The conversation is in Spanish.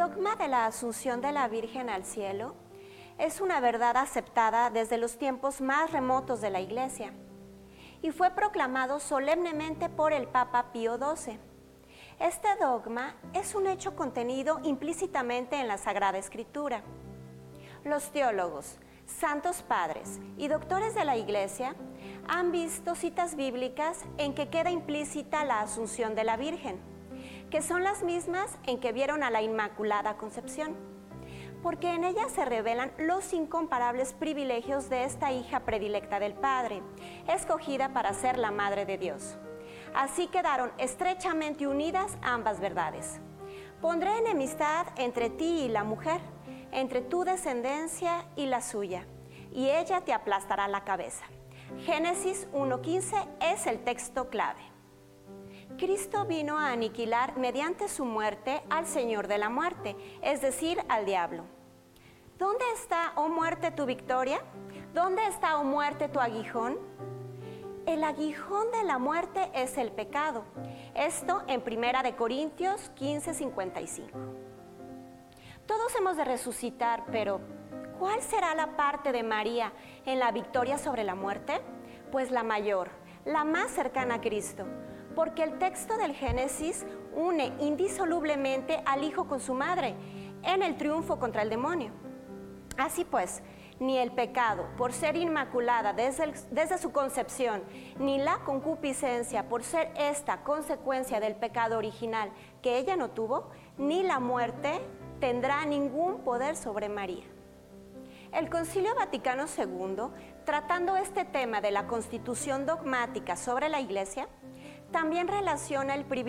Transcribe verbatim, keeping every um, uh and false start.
dogma de la Asunción de la Virgen al cielo es una verdad aceptada desde los tiempos más remotos de la Iglesia y fue proclamado solemnemente por el Papa Pío doce. Este dogma es un hecho contenido implícitamente en la Sagrada Escritura. Los teólogos, santos padres y doctores de la Iglesia han visto citas bíblicas en que queda implícita la Asunción de la Virgen, que son las mismas en que vieron a la Inmaculada Concepción, porque en ellas se revelan los incomparables privilegios de esta hija predilecta del Padre, escogida para ser la Madre de Dios. Así quedaron estrechamente unidas ambas verdades. Pondré enemistad entre ti y la mujer, entre tu descendencia y la suya, y ella te aplastará la cabeza. Génesis uno quince es el texto clave. Cristo vino a aniquilar mediante su muerte al Señor de la muerte, es decir, al diablo. ¿Dónde está, oh muerte, tu victoria? ¿Dónde está, oh muerte, tu aguijón? El aguijón de la muerte es el pecado. Esto en Primera de Corintios quince cincuenta y cinco. Todos hemos de resucitar, pero ¿cuál será la parte de María en la victoria sobre la muerte? Pues la mayor, la más cercana a Cristo, porque el texto del Génesis une indisolublemente al Hijo con su madre en el triunfo contra el demonio. Así pues, ni el pecado, por ser inmaculada desde, el, desde su concepción, ni la concupiscencia, por ser esta consecuencia del pecado original que ella no tuvo, ni la muerte tendrá ningún poder sobre María. El Concilio Vaticano segundo, tratando este tema de la constitución dogmática sobre la Iglesia, también relaciona el privilegio